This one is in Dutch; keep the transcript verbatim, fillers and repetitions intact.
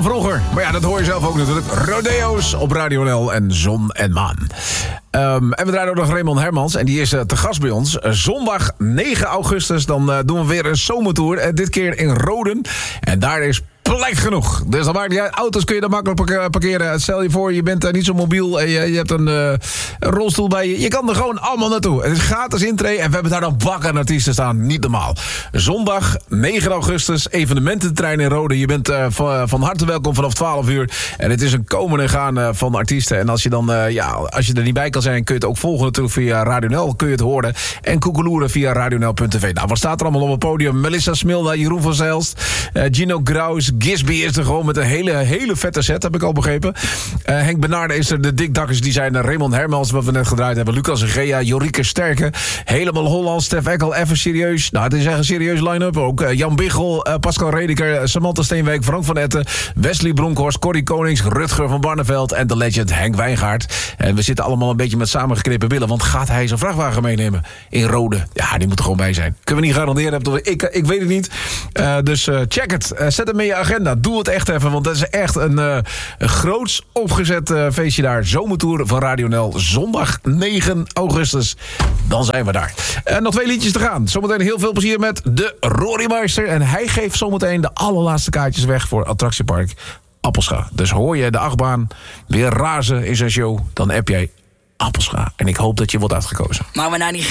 van vroeger. Maar ja, dat hoor je zelf ook natuurlijk. Rodeo's op Radio N L en Zon en Maan. Um, en we draaien ook nog Raymond Hermans. En die is uh, te gast bij ons. Uh, zondag negen augustus. Dan uh, doen we weer een zomertour. Uh, dit keer in Roden. En daar is plek genoeg. Dus dan maakt niet uit. Auto's kun je dan makkelijk parkeren. Stel je voor, je bent uh, niet zo mobiel. En je, je hebt een, uh, een rolstoel bij je. Je kan er gewoon allemaal naartoe. Het is gratis intree. En we hebben daar dan bakken artiesten staan. Niet normaal. Zondag negen augustus. Evenemententrein in Roden. Je bent uh, van, van harte welkom vanaf twaalf uur. En het is een komen en gaan uh, van artiesten. En als je dan, uh, ja, als je er niet bij kan zijn, kun je het ook volgen natuurlijk via Radio N L. Kun je het horen. En koekeloeren via radio n l punt t v. Nou, wat staat er allemaal op het podium? Melissa Smilda, Jeroen van Zijlst, uh, Gino Graus, Gisby is er gewoon met een hele, hele vette set, heb ik al begrepen. Uh, Henk Benaarde is er, de Dikdakkers, die zijn er. Raymond Hermans, wat we net gedraaid hebben. Lucas en Gea, Jorike Sterke. Helemaal Holland, Stef Ekkel, even serieus. Nou, het is echt een serieus line-up ook. Uh, Jan Biggel, uh, Pascal Redeker, Samantha Steenwijk, Frank van Etten, Wesley Bronkhorst, Corrie Konings, Rutger van Barneveld en de legend Henk Wijngaard. En we zitten allemaal een beetje met samengeknippen billen, want gaat hij zijn vrachtwagen meenemen in Rode? Ja, die moet er gewoon bij zijn. Kunnen we niet garanderen. Ik, ik weet het niet. Uh, dus uh, check het. Uh, zet hem in je agenda. Doe het echt even, want dat is echt een, uh, een groots opgezet uh, feestje daar. Zomertour van Radio N L. Zondag negen augustus. Dan zijn we daar. Uh, nog twee liedjes te gaan. Zometeen heel veel plezier met de Rory Meister. En hij geeft zometeen de allerlaatste kaartjes weg voor attractiepark Appelscha. Dus hoor je de achtbaan weer razen in zijn show, dan app jij Appelscha. En ik hoop dat je wordt uitgekozen. Maar we nou niet